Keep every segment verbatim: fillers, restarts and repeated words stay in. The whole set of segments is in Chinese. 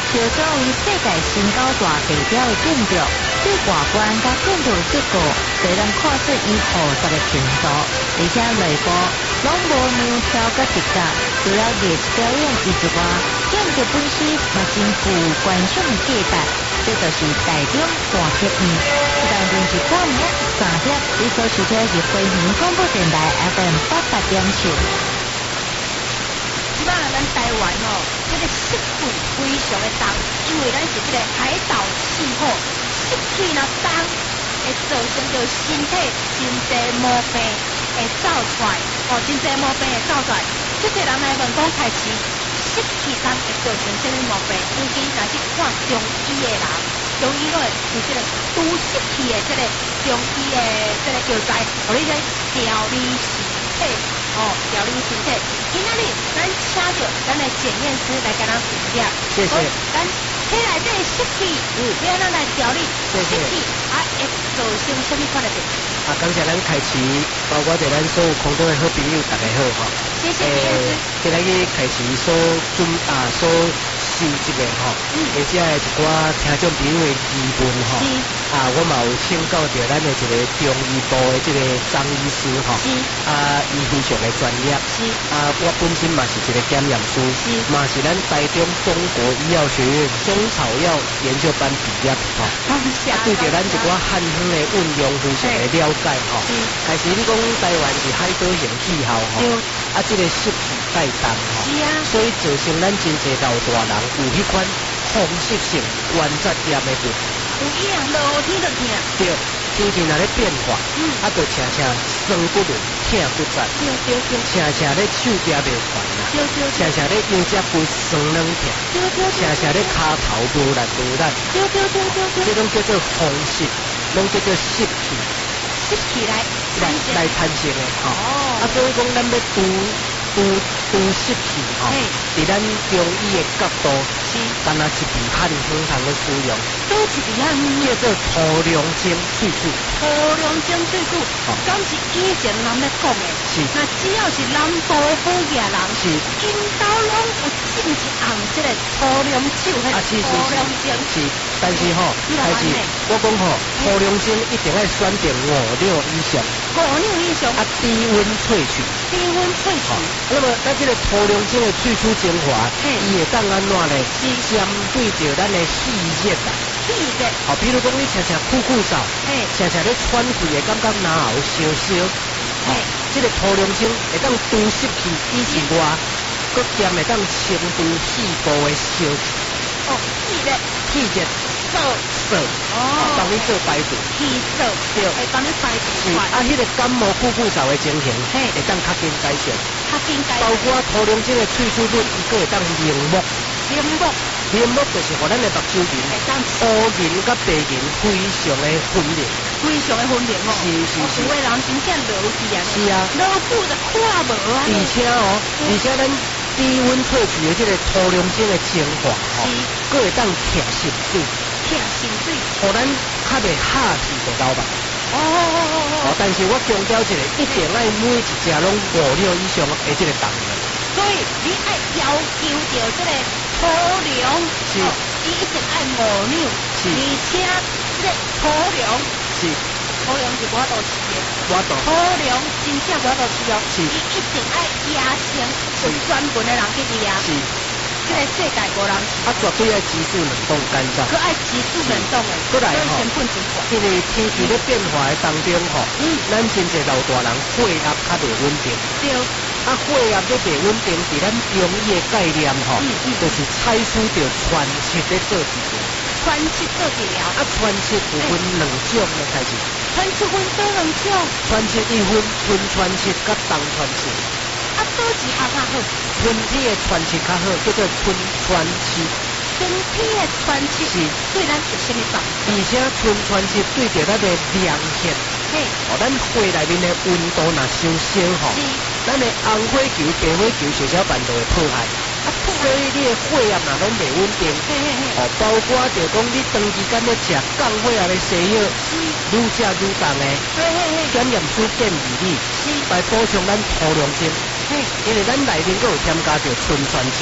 小作为世界新高大地标的建筑，对外观甲建筑结构，虽然看出伊复杂的程度，而且内部拢无neu条甲直角，除了艺术表演以之外，建筑本身嘛真具观赏的价值。这就是台中大革命。当天是半夜三点，你所收听的是飞行广播电台 F M 八八点七。 即摆咱台湾吼，这个湿气非常的重，因为咱是这个海岛气候，湿气若重，会造成着身体真侪毛病会走出来，哦，真侪毛病会走出来。即个人来问讲，开始湿气重会造成什么毛病？尤其若是看中医的人，中医都会有这个除湿气的这个中医的这个药材，互你咧调理身体，哦，调理身体。今仔日咱请到咱的检验师来跟咱评价， 谢谢。 咱体内这个湿气，嗯，要咱来调理湿气，啊，会造成什么款的病？ 啊，感谢咱开启，包括对咱所有空中的好朋友，大家好哈。 谢谢检验师。 今仔日开启所准啊所收集的吼，而且一寡听众朋友的疑问吼，啊，我嘛有请教着咱的一个中医部的这个张医师吼，啊，伊非常的专业，啊，我本身嘛是一个检验师，嘛是咱台中中国医药学院中草药研究班毕业吼，啊，对着咱一寡汉方的运用非常的了解吼，但是你讲台湾是海岛型气候吼，啊，这个湿气太重吼，所以造成咱真侪老大人有迄款风湿性关节炎的病。 有影落天就疼。 对，天气若咧变化，嗯，啊，就常常酸骨轮、疼骨折， 对对对， 常常咧手脚袂烦啦， 对对， 常常咧腰脊骨酸软疼， 对对， 常常咧骹头无力无力， 对对对对对， 这种叫做风湿，拢叫做湿气， 湿气来来来产生的吼。啊，所以讲咱要除除除湿气吼，伫咱中医的角度，是干那一味汉方通的使用， 都一味汉叫做涂龙精萃取。 涂龙精萃取，敢是以前人咧讲的？ 是。 那只要是南部的好野人，是，因兜拢有浸一红这个涂龙酒， 啊是是是是， 是，但是吼，还是我讲吼，涂龙精一定要选定五六以上， 五六以上， 啊低温萃取， 低温萃取。 那么咱这个涂龙精的萃取精华，伊会当安怎呢？相对着咱的气热啊， 气热。 好，比如讲你常常酷酷嗽，常常咧喘气的感觉哪有烧烧，哎，这个涂龙精会当除湿气以之外，佮兼会当清除细部的烧气。 哦，气热， 气热， 燥燥，哦，帮你做排毒， 气燥，对，会帮你排毒。 是，啊，迄个感冒酷酷嗽的情形，嘿，会当较紧改善， 较紧改善。包括涂龙精的萃取率，伊个会当凝目， 凝目， 凝目就是互咱的目睭面，乌面甲白面非常的分明， 非常的分明哦。 是是是， 有的人真正落去啊， 是啊， 落久就看无啊。 而且哦，而且咱低温萃取的这个涂龙精的精华，吼，佫会当甜心水， 甜心水， 互咱较袂哈气就老吧。 哦哦哦哦。 但是我强调一个，一定爱每一只拢五六以上的这个重量。 所以你爱要求到这个涂龙，是，你一定爱五六，是，而且这个涂龙是。涂龙是我都吃的， 我都涂龙真正我都吃哦， 是， 伊一定爱压成，有专门的人去压，是，这个世界无人， 啊绝对爱急速冷冻干燥， 佮爱急速冷冻的， 过来吼， 成分真高， 因为天气咧变化的当中吼，嗯，咱真侪老大人血压较袂稳定，对，啊血压咧袂稳定，伫咱中医的概念吼，嗯嗯，就是采取着全切咧做治疗。 全切做治疗， 啊，全切有分两种的开始。 全切分多两种。 全切一分纯全切甲动全切。 啊，多一项较好。 纯体的全切较好，叫做纯全切。 纯体的全切是对咱有啥物帮助？ 而且纯全切对着咱的凉血，嘿，哦，咱血内面的温度若伤少吼，咱的红火球、白火球、血小板都会破坏。所以你的血压若拢袂稳定，哦，包括就讲你长期间咧食降血压的西药，愈食愈重的，检验师建议你来补充咱涂龙精，因为咱内面佫有添加着纯全切，纯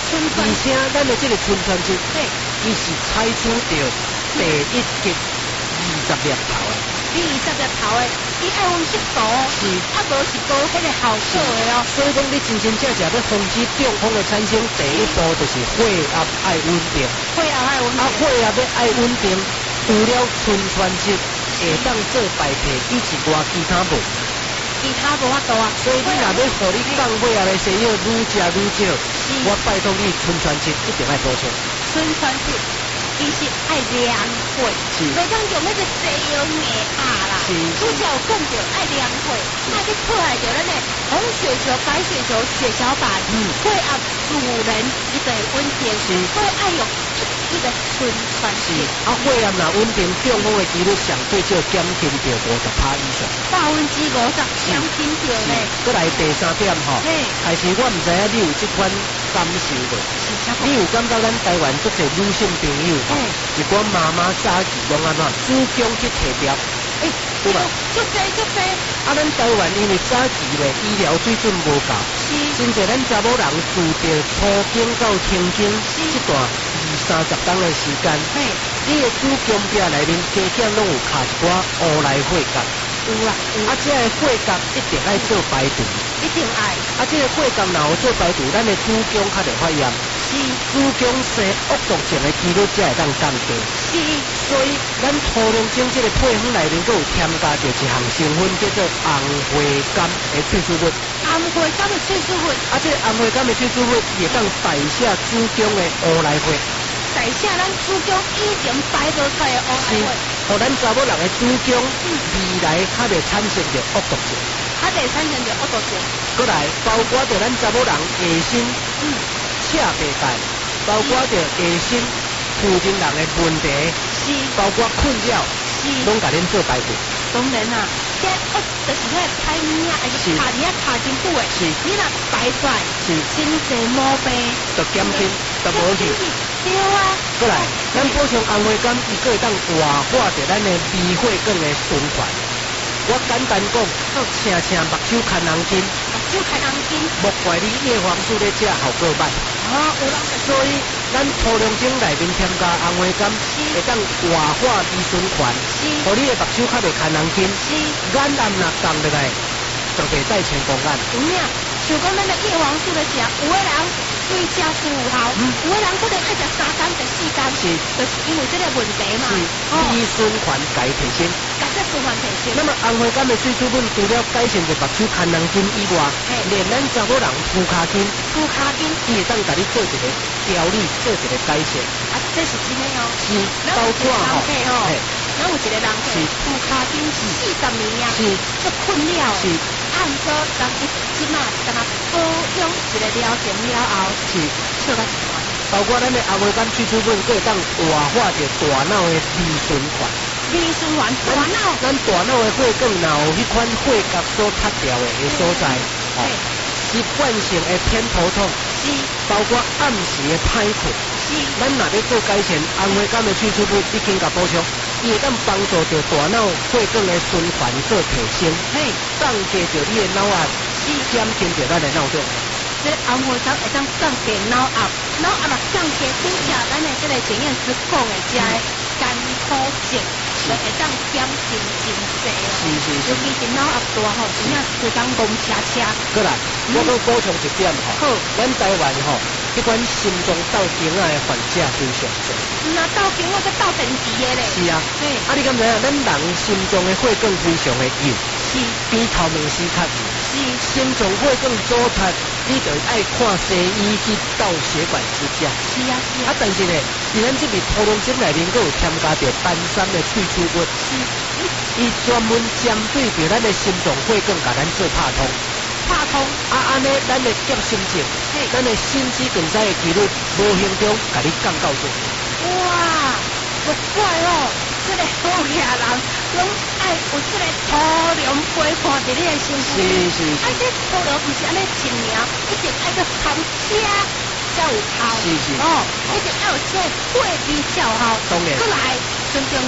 而且咱的这个春川节， 嘿， 伊是采取着第一级二十粒头的。 第二十粒头的，伊爱温湿度， 是， 啊无是高迄个效果的哦。 所以讲，你真真正正要防止中风的产生，第一步就是血压爱稳定。 血压爱稳定。 啊，血压要爱稳定，除了春川节会当做白皮，以及外其他无。 其他无法度啊。 所以你若要互你降血压的西药愈食愈少，我拜托你春川节一定爱补充。 春川节。伊是爱凉血，袂讲用那个西药硬压啦。 是， 主角有讲着爱凉血，那去破坏着咱的红血球、白血球、血小板，嗯，血压自然伊就会稳定。是，所以爱用一个春川节。 啊，血压若稳定，中风的几率相对少减轻着五十趴以上。 百分之五十减轻着呢。 过来第三点吼，开始我毋知影你有即款感受无？你有感觉咱台湾足侪女性朋友？一寡妈妈早期拢安怎子宫去摕掉，诶，对吧？ 足济足济。 啊，咱台湾因为早期咧医疗水准无够，真侪咱查某人住着初经到停经这段二三十天的时间，你的子宫壁内面加减拢有卡一寡乌来血角。有啊，啊，这个血角一定爱做排除， 一定爱。 啊，这个血角若有做排除，咱的子宫较袂发炎。是子宫生恶毒症的几率才会当降低。是，所以咱土龙精这个配方内面佫有添加着一项成分叫做红花柑的萃取物。 红花柑的萃取物， 啊，这个红花柑的萃取物会当代谢子宫的乌来血， 代谢咱子宫已经排做出来的乌来血， 互咱查某人的子宫未来较袂产生着恶毒症， 较袂产生着恶毒症。 过来，包括着咱查某人下身。嗯。赤白带，包括着下身附近人的问题，是包括困扰，是拢甲恁做排除。 当然啦，这我就是迄个排名啊，还是卡伫遐卡真久的，是你若排出来，是真济毛病， 就减轻，就无去。 对啊。 过来，咱补充红花柑，伊个会当活化着咱的微血管的循环。我简单讲，请请目睭看人筋， 目睭看人筋， 莫怪你叶黄素咧食效果歹。 哦，有人所以咱土龙精内面添加红花柑，会当活化微循环，互你的目睭较袂看人筋，眼暗若降落来，就袂再前公眼。 有影，像讲咱的叶黄素咧食，有的人对食有效，有的人可能爱食三天、第四天，是，就是因为这个问题嘛。 是，微循环改提升。 循环提升。 那么红花柑的萃取物除了改善着目睭看人筋以外，连咱查某人涂骹筋， 涂骹筋， 伊会当甲你做一个调理，做一个改善。 啊，这是真的哦。是， 包括吼， 咱有一个人是涂骹筋四十年啊，是，足困扰。是，按说人一即马干那保养一个疗程了后，是，做甲一团。 包括咱的红花柑萃取物，佫会当活化着大脑的微循环。 微循环，大脑， 咱大脑的血管若有迄款血角所塌掉的所在，哦，习惯性的偏头痛，是，包括暗时的歹困，是，咱若要做改善，红花柑的萃取物已经甲补充，伊会当帮助着大脑血管的循环做提升，嘿，降低着你的脑压，是，减轻着咱的脑中。 这红花柑会当降低脑压，脑压若降低，拄则咱的这个检验师讲的这个肝苦症。就会当减轻真济哦，是是是，尤其是脑压大吼，真正规工懵车车。 过来，我搁补充一点吼，好，咱台湾吼，这款心脏斗经啊的患者非常多。 那斗经我搁斗电池的咧。 是啊，对。啊，你敢知影？咱人心脏的血管非常的幼，是比透明丝较幼。是，心脏血管阻塞，你就爱看西医去斗血管支架。是啊是啊。啊，但是咧，伫咱这边土龙精内面佫有添加着丹参的萃取物，是，伊专门针对着咱的心脏血管，甲咱做拍通。拍通，啊安尼，咱的急心症，咱的心肌梗塞的几率无形中甲你降到做。 哇，不怪哦，这个好野人，拢爱有这个土龙陪伴伫你的身躯。是是是。啊，这土龙不是安尼称名，一定爱个含车才有效。是是。哦，一定要有这个血味才有效。当然。过来，最重要，红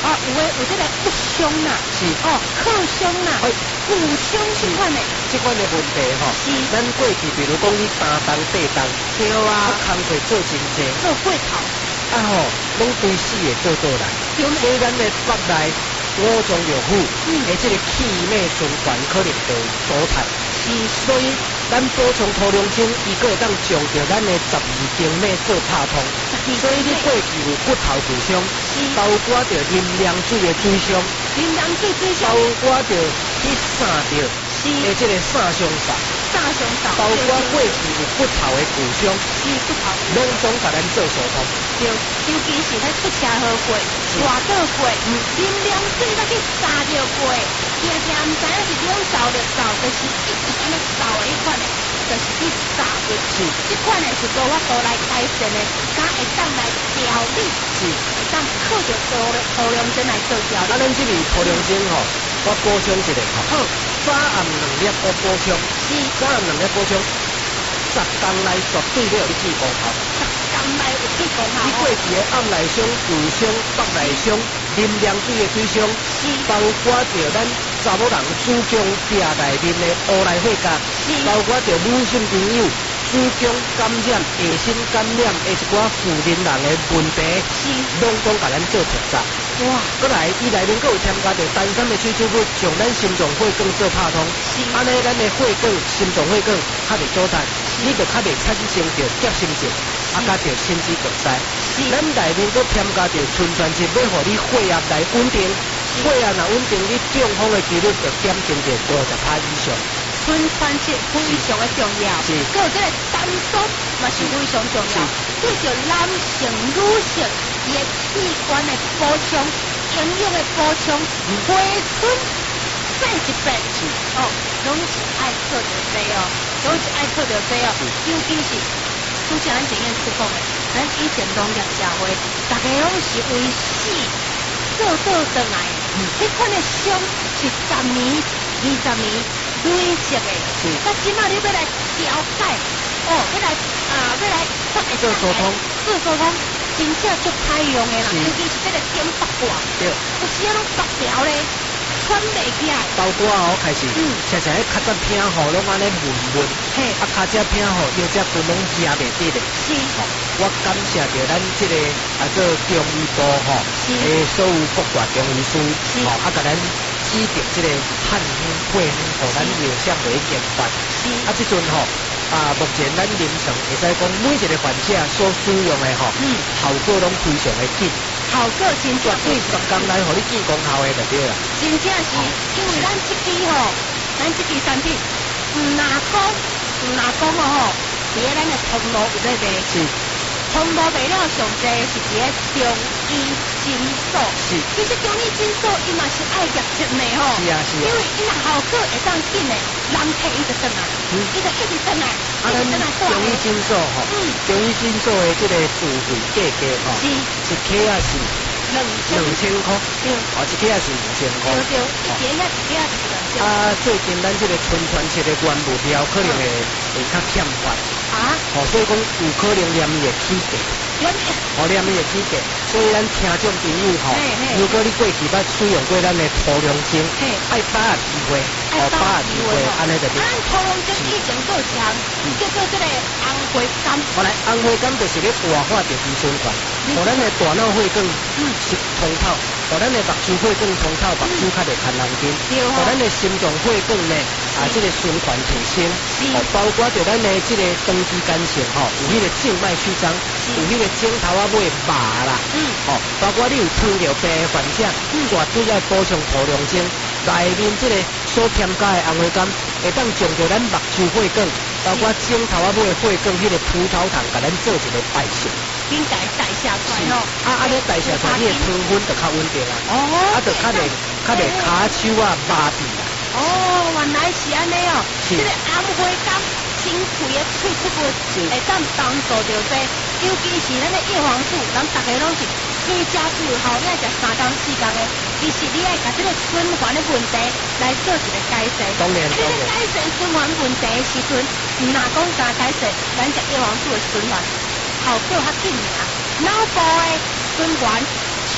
哦，有诶有这个不凶呐， 是哦，克凶呐， 哎骨凶这款的， 这款的问题吼， 是咱过去比如讲你三档八档， 对啊， 工课做真济， 做过头， 啊吼，拢对死的做倒来， 对所以咱的腹内五脏六腑， 嗯诶，这个气脉循环可能就阻滞。 是， 所以咱补充土良精，伊个会当将着咱的十二经脉做拍通。所以你过去有骨头骨伤，包括着啉凉水的水伤， 啉凉水水伤， 包括着去散着的这个散伤煞， 散伤煞， 包括过去有骨头的骨伤， 是骨头， 拢总甲咱做疏通。 对，尤其是咱出车祸过、滑倒过、啉凉水才去杀着过，定定毋知影是点扫着扫，就是一直安尼扫的迄款的，就是去杀着。 是， 这款的是无法度来改善的，敢会当来调理， 是， 会当靠着土土良针来做调理。 啊，咱这里土良精吼，我补充一下吼， 好， 早暗两粒我补充， 是， 早暗两粒补充，十工内绝对了有记功效。 十工内有记功效。 你过去的暗内伤、骨伤、腹内伤、啉凉水的水伤，包括着咱查某人子宫壁内面的乌来血疙，包括着女性朋友子宫感染、下身感染的一寡妇人人的问题，拢总甲咱做调查。哇！过来，伊内面佫有添加着单三的萃取物，将咱心脏血管做拍通，安尼咱的血管、心脏血管较袂阻滞，你就较袂产生着急性症，啊，加着心肌梗塞。咱内面佫添加着纯泉质，要互你血压来稳定，血压若稳定，你中风的几率就减轻着五十趴以上。 纯泉质非常的重要， 是， 佮这个丹松嘛是非常重要，对着男性、女性伊的器官的补充、营养的补充、回春再一遍，哦，拢是爱做着这哦，拢是爱做着这哦，尤其是就像咱前面所讲的，咱以前农业社会，大家拢是为死做倒转来，迄款的伤是十年、二十年。累积的，那即马你要来调解，哦，要来啊，要来做疏通， 做疏通，真正足歹用的啦，尤其是这个点八卦， 对， 有时啊拢八条咧，喘袂起来。 包括哦开始，常常迄脚趾偏吼，拢安尼闷闷，嘿，啊脚趾偏吼，腰脊骨拢压袂直咧。是，我感谢着咱这个啊做中医部吼，诶所有国外中医师，吼啊甲咱。指定这个汉方配方，互咱药厂来研发。啊，即阵吼啊，目前咱临床会使讲每一个患者所使用的吼，嗯，效果拢非常的紧， 效果真绝对十工内互你见功效的就对啦。 真正是，因为咱这支吼，咱这支产品，唔哪讲，唔哪讲哦吼，伫咧咱的通路有在卖。是。通路卖了上济是伫咧中医诊所，是。其实中医诊所伊嘛是爱业绩的吼，是啊是啊。因为伊若效果会当紧的，人摕伊就转来，伊就一直转来，一直转来。 中医诊所吼，中医诊所的这个自费价格吼，是一克啊是两两千块，对，哦一克啊是两千块， 对对，一节遐一克啊是两千。 啊，最近咱这个纯泉质的原物料可能会会较欠缺。啊，哦，所以讲有可能念伊会起价，哦，念伊会起价，所以咱听众朋友吼，如果你过去捌使用过咱的土良精，爱把握机会，哦，把握机会，安尼就对。 咱土良精以前做啥？叫做这个红花柑。 好来，红花柑就是咧活化着微循环，互咱的大脑血管是通透，互咱的目睭血管通透，目睭较袂牵人筋，互咱的心脏血管呢啊，这个循环提升，哦，包括着咱的这个长期干性吼，有迄个静脉曲张，有迄个镜头啊尾麻啦，嗯，哦，包括你有糖尿病的患者，绝对要补充土良精，内面这个所添加的红花柑，会当将着咱目睭血管，包括镜头啊尾的血管，迄个葡萄糖，甲咱做一个代谢， 应该代谢出来咯， 啊啊，你代谢出来，你的糖分就较稳定啦，哦，啊，就较袂较袂骹手啊麻痹啦。 哦，原来是安尼哦，这个红花柑真贵的萃取物，会当帮助着这，尤其是咱的叶黄素，咱大家拢是天食久后，你爱食三工四工的，其实你爱把这个循环的问题来做一个改善。 当然，当然。 改善循环问题的时阵，唔哪讲啥改善，咱食叶黄素的循环效果较紧啊，脑部的循环、肠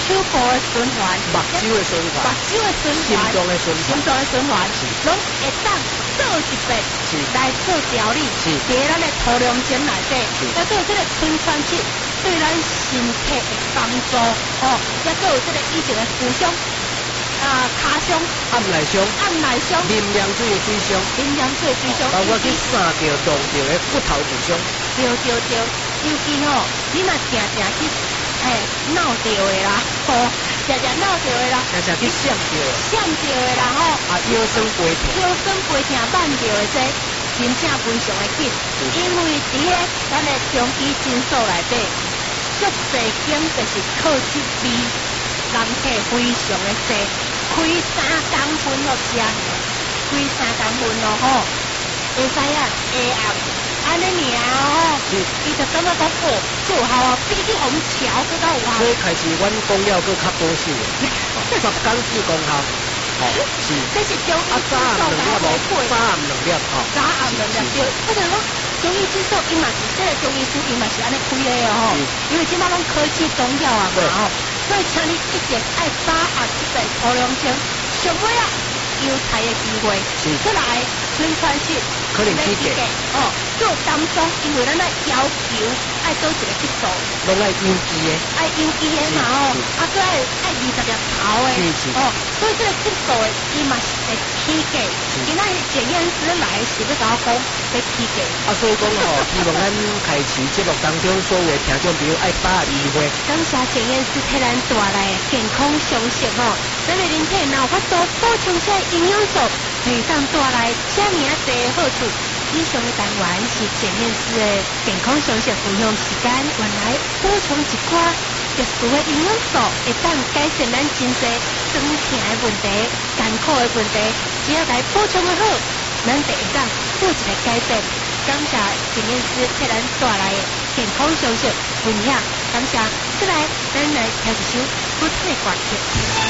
手部的循环， 目睭的循环， 目睭的循环， 心脏的循环， 心脏的循环，拢会当做一遍来做调理，伫咱的土壤间内底，也都有这个吞川气对咱身体的帮助，哦，也都有这个以前的负伤。啊，骹伤、 暗内伤、 暗内伤、 啉凉水的水伤、 啉凉水水伤， 包括去散着、撞着的骨头受伤。 对对对，尤其吼，你若常常去嘿闹着的啦，吼，常常闹着的啦， 常常去闪着、 闪着的啦，吼， 啊腰酸背痛、 腰酸背痛、慢着的这，真正非常的紧，因为伫咧咱的中医诊所内底，足侪间就是靠这味，人体非常的济。开三公分咯，是啊，开三公分咯吼，会使啊，下暗安尼尔吼，伊就感觉讲哦，最有效啊，比去红桥更加有效。 所以开始阮讲了佫较保守，十工四功效，哦，是。 这是中医诊所来回馈， 早暗两粒，哦， 早暗两粒对。或者讲中医诊所伊嘛是，这个中医师伊嘛是安尼开的哦，因为即摆拢科技中药啊嘛吼。所以，请你一定爱把握这个土壤中上尾啊有财的机会，出来吞川气， 可能起价哦，做当中，因为咱来要求爱做一个节奏， 拢爱有机的， 爱有机的嘛哦，啊，再爱爱二十粒头的，哦，所以这个节奏的伊嘛是会起价，今仔日检验师来是要甲我讲要起价， 啊，所以讲吼，希望咱开始节目当中所有的听众朋友爱把握机会。 感谢检验师替咱带来的健康常识吼，咱的人体若有法度补充这营养素，可以当带来这么啊多好处。以上的单元是检验师的健康常识分享时间，原来补充一寡特殊的营养素，会当改善咱真侪酸痛的问题、艰苦的问题，只要来补充的好，咱就会当做一个改变。感谢检验师替咱带来的健康常识分享，感谢。再来，咱来听一首好听的歌曲。